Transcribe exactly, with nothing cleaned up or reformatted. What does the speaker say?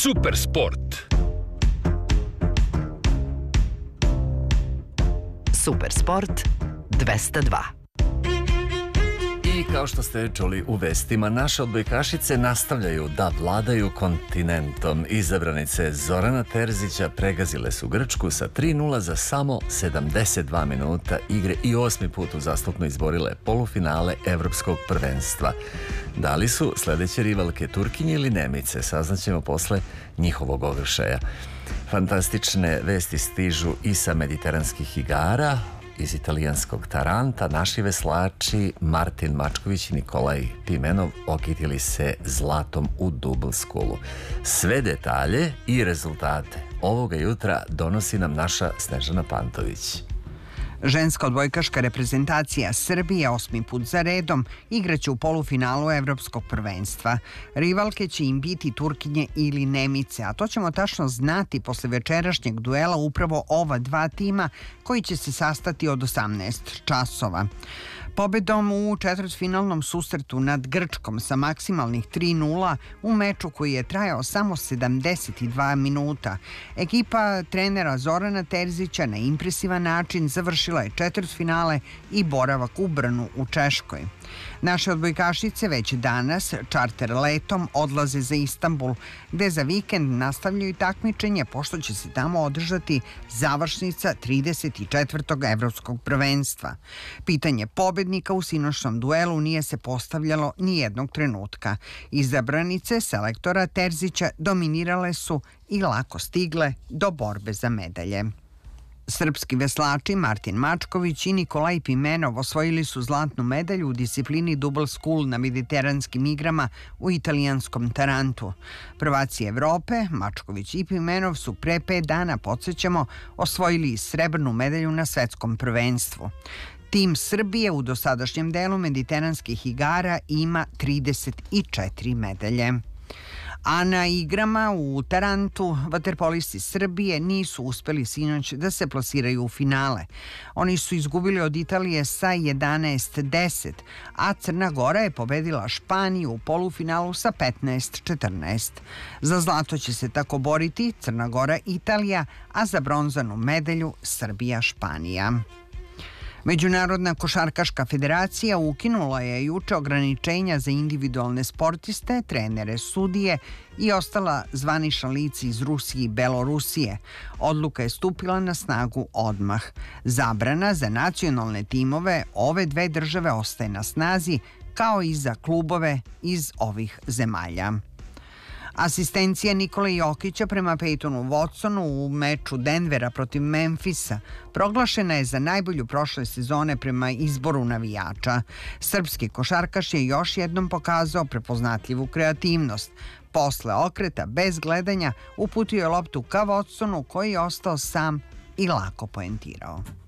Super sport. Super sport dvesta dva. I kao što ste čuli u vestima, naše odbojkašice nastavljaju da vladaju kontinentom. Izabranice Zorana Terzića pregazile su Grčku sa tri nula za samo sedamdeset dva minuta igre i osmi put uzastopno izborile polufinale Evropskog prvenstva. Da li su sledeće rivalke Turkinje ili Nemice, saznaćemo posle njihovog ovršaja. Fantastične vesti stižu i sa mediteranskih igara. Iz italijanskog Taranta naši veslači Martin Mačković i Nikolaj Pimenov okitili se zlatom u dubl skulu. Sve detalje i rezultate ovoga jutra donosi nam naša Snežana Pantović. Ženska odbojkaška reprezentacija Srbije osmi put za redom igraće u polufinalu Evropskog prvenstva. Rivalke će im biti Turkinje ili Nemice, a to ćemo tačno znati posle večerašnjeg duela upravo ova dva tima koji će se sastati od osamnaest časova. Pobedom u četvrtfinalnom susretu nad Grčkom sa maksimalnih tri nula u meču koji je trajao samo sedamdeset dva minuta, ekipa trenera Zorana Terzića na impresivan način završila je četvrtfinale i boravak u Brnu u Češkoj. Naše odbojkašice već danas čarter letom odlaze za Istanbul, gde za vikend nastavljaju takmičenje, pošto će se tamo održati završnica trideset četvrtog Evropskog prvenstva. Pitanje pobednika u sinoćnom duelu nije se postavljalo ni jednog trenutka. Izabranice selektora Terzića dominirale su i lako stigle do borbe za medalje. Srpski veslači Martin Mačković i Nikolaj Pimenov osvojili su zlatnu medalju u disciplini Double School na mediteranskim igrama u italijanskom Tarantu. Prvaci Evrope, Mačković i Pimenov, su pre pet dana, podsjećamo, osvojili srebrnu medalju na svetskom prvenstvu. Tim Srbije u dosadašnjem delu mediteranskih igara ima trideset četiri medalje. A na igrama u Tarantu vaterpolisti Srbije nisu uspeli sinoć da se plasiraju u finale. Oni su izgubili od Italije sa jedanaest deset, a Crna Gora je pobedila Španiju u polufinalu sa petnaest četrnaest. Za zlato će se tako boriti Crna Gora Italija, a za bronzanu medalju Srbija Španija. Međunarodna košarkaška federacija ukinula je juče ograničenja za individualne sportiste, trenere, sudije i ostala zvanična lica iz Rusije i Belorusije. Odluka je stupila na snagu odmah. Zabrana za nacionalne timove ove dve države ostaje na snazi, kao i za klubove iz ovih zemalja. Asistencija Nikole Jokića prema Peytonu Watsonu u meču Denvera protiv Memfisa proglašena je za najbolju prošle sezone prema izboru navijača. Srpski košarkaš je još jednom pokazao prepoznatljivu kreativnost. Posle okreta, bez gledanja, uputio je loptu ka Watsonu, koji je ostao sam i lako poentirao.